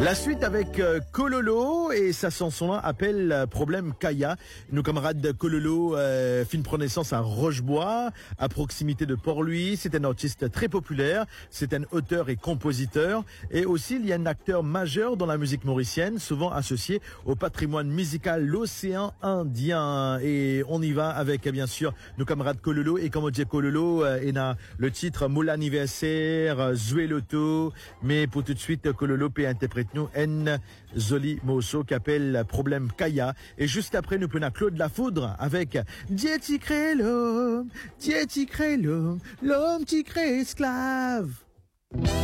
La suite avec Kololo et sa chanson-là appelle Problème Kaya. Nos camarades de Kololo fin prend naissance à Rochebois, à proximité de Port-Louis. C'est un artiste très populaire, c'est un auteur et compositeur. Et aussi, il y a un acteur majeur dans la musique mauricienne, souvent associé au patrimoine musical l'océan Indien. Et on y va avec, bien sûr, nos camarades Kololo. Et comme on dit Kololo, il y a le titre Moul anniversaire, Zoué Loto. Mais pour tout de suite, Kololo peut interpréter nous un joli morceau qui appelle Problème Kaya. Et juste après, nous prenons Claude Lafoudre avec Dieu t'y crée l'homme, Dieu t'y crée l'homme, l'homme t'y crée esclave.